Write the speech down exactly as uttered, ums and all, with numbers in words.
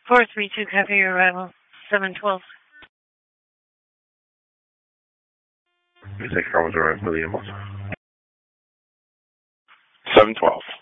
four three two, copy your arrival, seven twelve. You take Carlos around William. seven twelve.